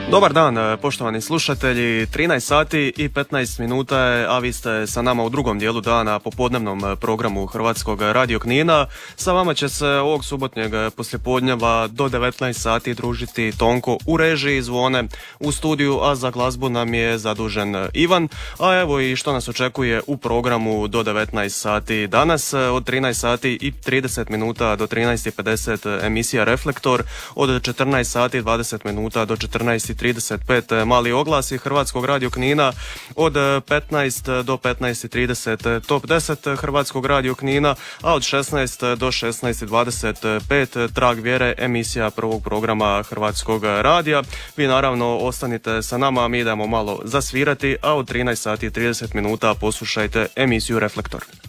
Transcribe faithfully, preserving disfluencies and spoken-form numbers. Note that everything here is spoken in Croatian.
Dobar dan, poštovani slušatelji. trinaest sati i petnaest minuta je, a vi ste sa nama u drugom dijelu dana popodnevnom programu Hrvatskog radio Knina. Sa vama će se ovog subotnjeg poslijepodnjeva do devetnaest sati družiti Tonko u režiji zvone u studiju, a za glazbu nam je zadužen Ivan. A evo i što nas očekuje u programu do devetnaest sati danas. Od trinaest sati i trideset minuta do trinaest i pedeset emisija Reflektor, od četrnaest sati i dvadeset minuta do četrnaest i trideset pet mali oglasi Hrvatskog radio Knina, od petnaest do petnaest i trideset top deset Hrvatskog radio Knina, a od šesnaest do šesnaest i dvadeset pet Trag vjere, emisija prvog programa Hrvatskog radija. Vi naravno ostanite sa nama, mi idemo malo zasvirati, a od trinaest sati i trideset minuta poslušajte emisiju Reflektor.